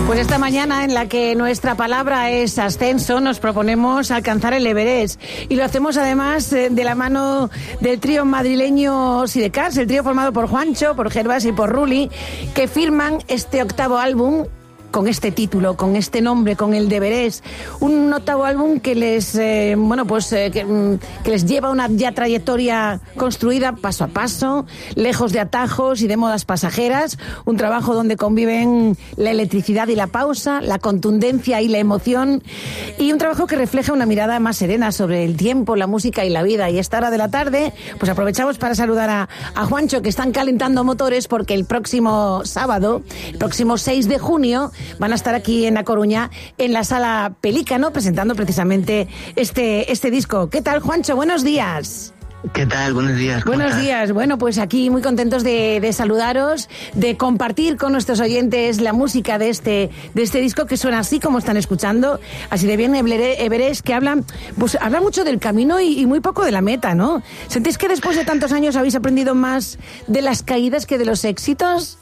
Pues esta mañana, en la que nuestra palabra es ascenso, nos proponemos alcanzar el Everest. Y lo hacemos además de la mano del trío madrileño Sidecars, el trío formado por Juancho, por Gervas y por Ruli, que firman este octavo álbum con este título, con este nombre, con el de Everest. Un octavo álbum que les que les lleva una ya trayectoria construida paso a paso, lejos de atajos y de modas pasajeras. Un trabajo donde conviven la electricidad y la pausa, la contundencia y la emoción. Y un trabajo que refleja una mirada más serena sobre el tiempo, la música y la vida. Y a esta hora de la tarde, pues aprovechamos para saludar a Juancho, que están calentando motores porque el próximo sábado, el próximo 6 de junio, van a estar aquí en A Coruña, en la Sala Pelícano, presentando precisamente este disco. ¿Qué tal, Juancho? Buenos días. ¿Qué tal? Buenos días. Buenos días. Bueno, pues aquí muy contentos de saludaros, de compartir con nuestros oyentes la música de este disco, que suena así como están escuchando, así de bien Everest, que habla mucho del camino y muy poco de la meta, ¿no? ¿Sentís que después de tantos años habéis aprendido más de las caídas que de los éxitos?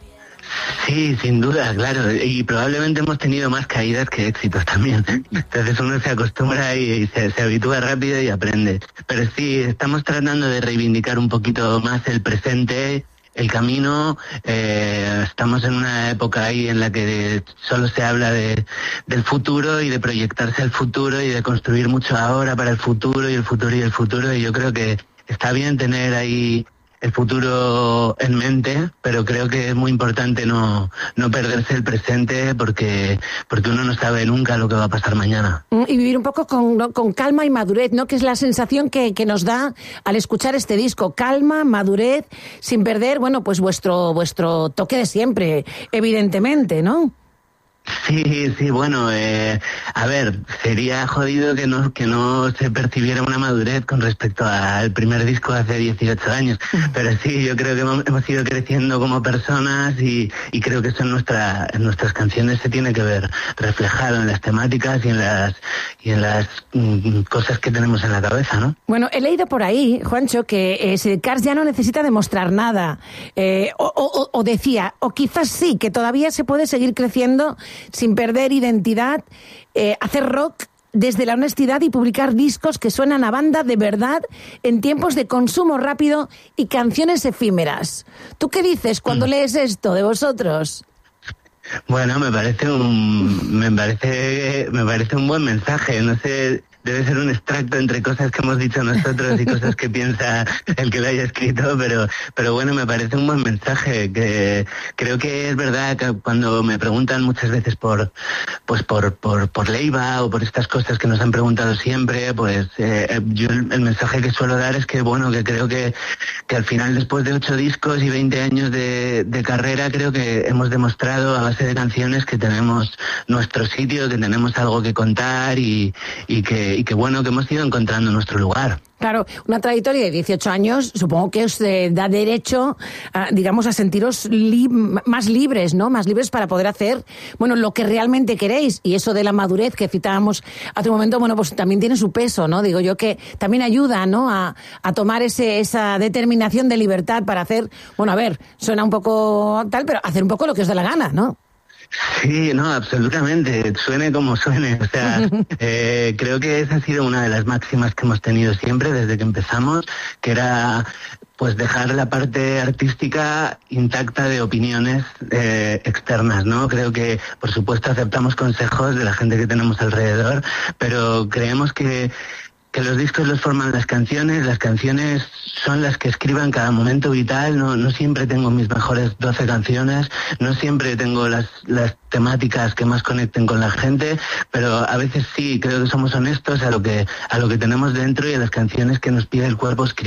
Sí, sin duda, claro, y probablemente hemos tenido más caídas que éxitos también. Entonces uno se acostumbra y se habitúa rápido y aprende. Pero sí, estamos tratando de reivindicar un poquito más el presente, el camino. Estamos en una época ahí en la que solo se habla del futuro y de proyectarse al futuro y de construir mucho ahora para el futuro y el futuro y el futuro. Y yo creo que está bien tener ahí el futuro en mente, pero creo que es muy importante no perderse el presente porque uno no sabe nunca lo que va a pasar mañana. Y vivir un poco con calma y madurez, ¿no? Que es la sensación que nos da al escuchar este disco. Calma, madurez, sin perder, bueno, pues vuestro toque de siempre, evidentemente, ¿no? Sí, bueno, a ver, sería jodido que no se percibiera una madurez con respecto al primer disco de hace 18 años, pero sí, yo creo que hemos ido creciendo como personas y creo que eso en nuestras canciones se tiene que ver reflejado en las temáticas y en las cosas que tenemos en la cabeza, ¿no? Bueno, he leído por ahí, Juancho, que Sidecars ya no necesita demostrar nada, o decía, o quizás sí, que todavía se puede seguir creciendo sin perder identidad, hacer rock desde la honestidad y publicar discos que suenan a banda de verdad en tiempos de consumo rápido y canciones efímeras. ¿Tú qué dices cuando lees esto de vosotros? Bueno, me parece un buen mensaje. No sé, debe ser un extracto entre cosas que hemos dicho nosotros y cosas que piensa el que lo haya escrito, pero bueno, me parece un buen mensaje. Que creo que es verdad que cuando me preguntan muchas veces por Leiva o por estas cosas que nos han preguntado siempre, pues yo el mensaje que suelo dar es que bueno, que creo que al final, después de 8 discos y 20 años de carrera, creo que hemos demostrado a base de canciones que tenemos nuestro sitio, que tenemos algo que contar y que bueno, que hemos ido encontrando nuestro lugar. Claro, una trayectoria de 18 años supongo que os da derecho, a sentiros más libres, ¿no? Más libres para poder hacer, bueno, lo que realmente queréis. Y eso de la madurez que citábamos hace un momento, bueno, pues también tiene su peso, ¿no? Digo yo que también ayuda, ¿no? A tomar esa determinación de libertad para hacer, bueno, a ver, suena un poco tal, pero hacer un poco lo que os dé la gana, ¿no? Sí, no, absolutamente, suene como suene, o sea, creo que esa ha sido una de las máximas que hemos tenido siempre desde que empezamos, que era pues dejar la parte artística intacta de opiniones externas, ¿no? Creo que, por supuesto, aceptamos consejos de la gente que tenemos alrededor, pero creemos que los discos los forman las canciones son las que escribo en cada momento vital. No siempre tengo mis mejores 12 canciones, no siempre tengo las temáticas que más conecten con la gente, pero a veces sí, creo que somos honestos a lo que tenemos dentro y a las canciones que nos pide el cuerpo escribir.